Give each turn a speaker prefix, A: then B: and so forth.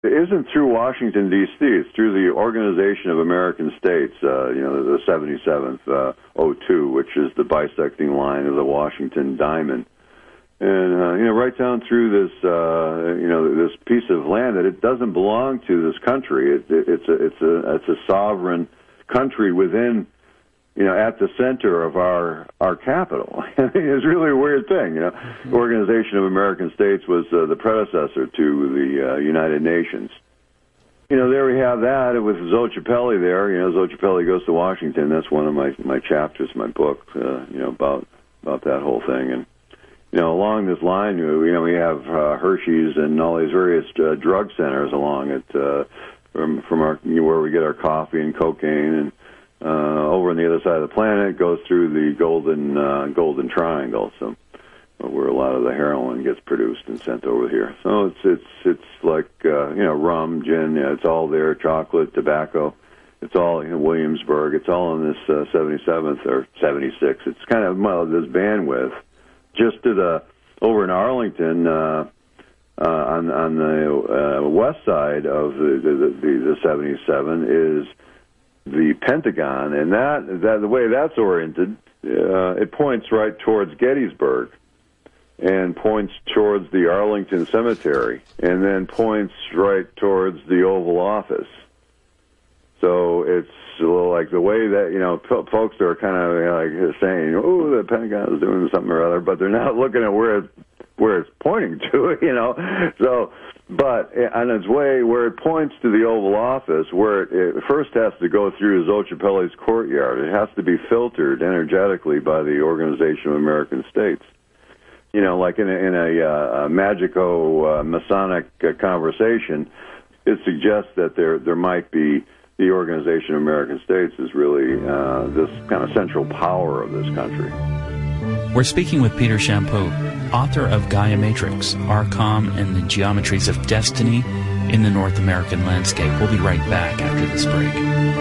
A: It isn't through Washington, D.C. It's through the Organization of American States, the 77th O2, which is the bisecting line of the Washington Diamond. And, right down through this, this piece of land that it doesn't belong to this country. It's a sovereign country within, at the center of our capital. It's really a weird thing, The Organization of American States was the predecessor to the United Nations. There we have that with Xochipelli there. Xochipelli goes to Washington. That's one of my chapters, my book, about that whole thing. And, along this line, we have Hershey's and all these various drug centers along it, from where we get our coffee and cocaine, and over on the other side of the planet, it goes through the Golden Triangle, so where a lot of the heroin gets produced and sent over here. So it's like rum, gin, it's all there, chocolate, tobacco. It's all Williamsburg. It's all in this 77th or 76. It's kind of this bandwidth. Just to the over in Arlington, on the west side of the 77 is the Pentagon, and that the way that's oriented, it points right towards Gettysburg, and points towards the Arlington Cemetery, and then points right towards the Oval Office. So it's a little like the way that, folks are kind of like saying, oh, the Pentagon is doing something or other, but they're not looking at where it's pointing to, So, but on its way, where it points to the Oval Office, where it first has to go through Xochipelli's courtyard, it has to be filtered energetically by the Organization of American States. Like in a magico-Masonic conversation, it suggests that there might be the Organization of American States is really this kind of central power of this country.
B: We're speaking with Peter Champoux, author of Gaia Matrix, Archon and the Geometries of Destiny in the North American Landscape. We'll be right back after this break.